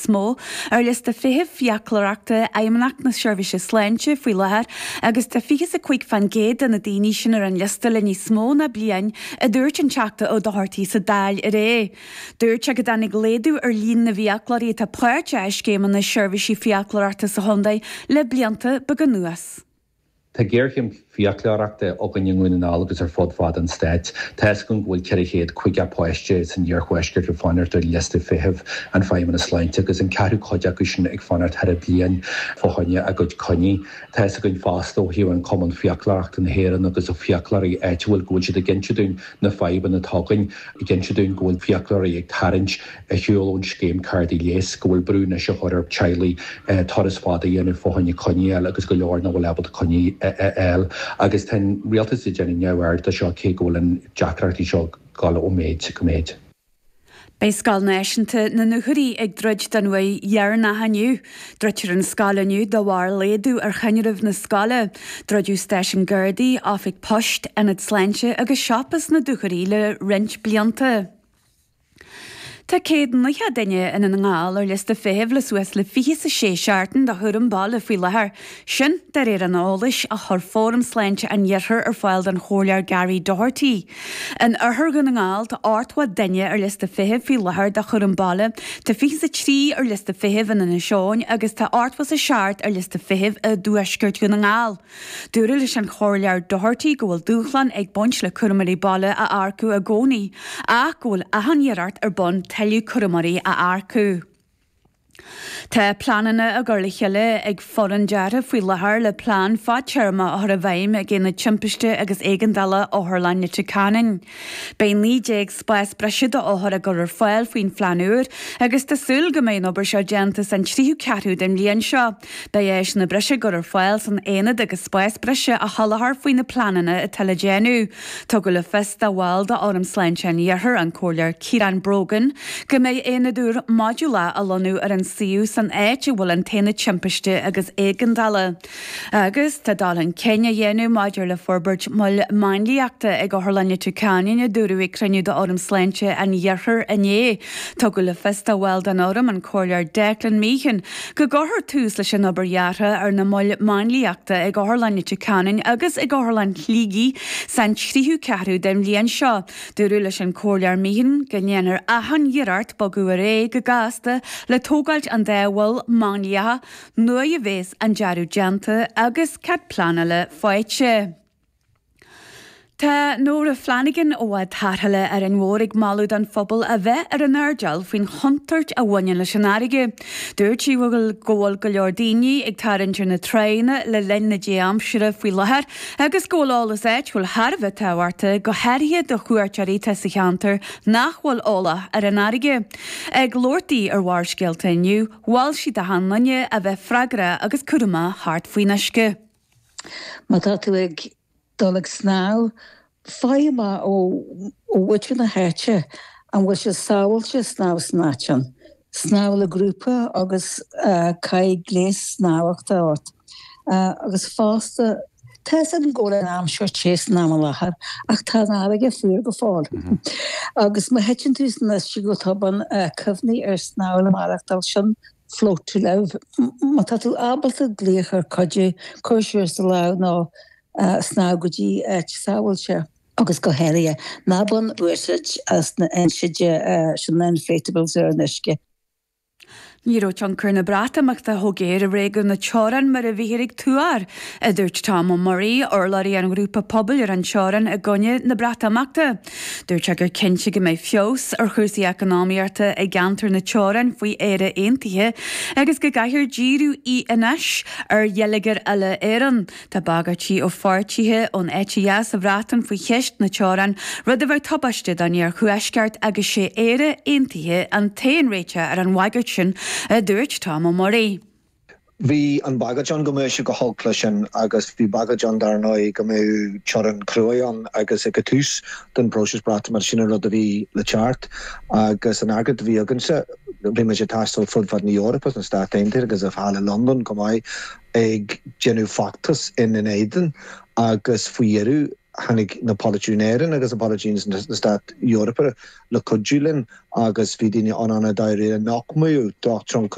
smó ar list a fihih fiaclareachta aimneach na seirbhíse sláinte faoi láthair agus tá fichas a chuig fan géad an na daoine sin ar an lista le ní smó na bliain a dúirt an teachta ó dáthairtí sa dáil a ré. Dúirt a go danig léadú ar líon na fiaclarí tá páirte eiscéman na seirbhísí fiaclareachta sa Hondaid le blianta beag nuas. Tá géirchim fiaclareachta ógan inghúin agus ar fodfad an stáit, Tás gon bhfuil ceirichéad chuig a páiste san dhearchhuisceir ar fanart ar lista fihih an faiman na sláinte agus an cearú coide agus sin ag fanart thar a blian fóhanne a go coní. Tás a gon fástó hiú an common fiaclareachta na héan agus ó fiaclarí bhfuil gúil siad a ginseadún na faiban na tágain, i ginseadún gúil fiaclarí ag tarint a hiúlún scéim cardí lés, gúil brúna se chuir Charlie Torres fáda dhéanú fóhanne coní agus go leor na bhfuil lebal coní agus ten rialtas i dhéanú neabhar de seo cégóil an deacratí seo gála ó méid go méid. Bei scal náisianta na nuchairí ag druid den bhaid dhear na haniu. Druitir an scala niu do bhar léadú ar chainirmh na scala. Druidú stais an gurdaí áfik post an ad sláinte agus seapas na duchairí le rint blianta. Tá céad na daine in an ngáil ar lista fihih le suas le fi sa sé seaartan de thur an ball a fao lethir. Sin dar an álais a thur fóm sláinte an dhearthar ar fáil den chóirlear Gary Doherty. An arthar gan ngáil tá áirtha daine ar lista fihih fao lethir de chur an balle, tá fi sa trí ar lista fihih in na seáin agus tá áirtha sa seaart ar lista fihih a dúascairt gan ngáil. Dúra leis an chóirlear Doherty go bhfuil dúchlan ag buint le curmarí balle a arcú a gcónaí, a gúil a hanhearart ar bon Teliú curmarí a arcú. Tá planana a gurlacheile ag foran deartha faoi lethir le plán fá teirma a thar a bhaim a ggéanna timpiste agus éigandala óthar leine Canin. Bein lídéag spáis breisiad a óthar a gur fáil faoin flanúr agus tásúil go mbeidh obair seo déanta san tríú ceathrú den líon seo. Ba éis na breise gur fáil san éad agus spáis breise a hallthar faoin na planana a telegénú. Tá go le festa bháil de ám sláinte an dhearthar an cóirlear Ciarán Brogan go mbeidh éanaúr modula a lonú ar an siú san éite bhfuil an téna timpiste agus éigandala. Agus tá dal an Kenya dhéanú maidir le forbert muil mainlíoachta ag óthar leine Canin a dúrú ag cruniú de ám sláinte an dhearthar ané. Tá go le festa bháil den ám an cóirlear Declan Meechan go gcóthar tús leis an obair dheartha ar na muil mainlíoachta ag óthar leine Canin agus ag óthar lein chlígí san tríú ceathrú den líon seo. Dúrú leis an cóirlear Meechan go ndéanaar ahan dhearart bogu a ré go gasta le tógáilt an déhfuil máinliatha nua a bhés an dearú deanta agus cad plana le fáite. Tá nóair a Flanagan ó tarthaile ar an mhórig máúd an phobal a bheith ar an airdeal faoin chontart a bhaine leis an airige. Dúirtí bhfuil ggóil go leor daoine ag tarintir na tréine le linn na déamsire faoi lethir agus ggólálas éit bhfuil Harbheith táhairta go heirithe do chuairtearí sa cheantar nach bhfuil óla ar an airige. Ag glórtaí ar mharscéalta inniu, bháil si de hanlanne a bheith freigra agus curma thart faoineisce. Má tá tú ag dolag snáil, fáimá ó bhuitir na háirte an bhfuil se sábhailte snáil snáitean. Snáil a grúpa agus caig léas snáhachta áit. Agus fásta, Tás an ggóla an amseir tréas ná lethir ach tá aige fuair go fáil. Agus má heitin tús na si go taban cyfní ar snáil amachtal sin flótú leh. Má tá tú ábalta gléachar coide chuirseir sa le ná sná gotí sáhailte agus go héirithe nában uirsid as na einseide sin na inflatables ar an uisce. Níró tean curna brataach de thugéir a réigean na teoran mar a bhíhéigh túar a dúirt Tom Murray orlaí an grúpa pobl ar an teoran a gonne na brataachta. Dúirt a gur cinse go méid fios ar chusaí economiarta ag gantar na teoran faoi éire aontaithe agus go gaiithir díú í inis ar dhéalagar eile éan. Tá bagartí ó fáirtíthe ón éitias a bhratan faoi cheist na teoran rud a bheith tabaiste an ar chuisceart agus sé éire aontaithe an taon réite ar an waigart sin a dúirt Tom Murray. Bhí an bagajan go mé go hogla sin agus bhí bagajan darna go mé teoran cruúan agus ag tús den próses brata mar sin rud a bhí le teart agus an agad bhí aganse bhí me sé tastal fudfad ní Europa an Stát Aontaithe agus a bhá London go maiid ag genú factus in éidan agus faoiarú hannig na Politúnéireann agus na Politúnes na Stát Europa le codúlinn agus bhí daoine anna dair nach muú